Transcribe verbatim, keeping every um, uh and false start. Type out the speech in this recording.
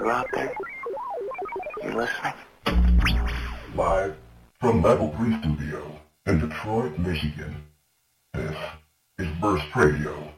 You out there? You listening? Live from Level three Studio in Detroit, Michigan, this is Burst Radio.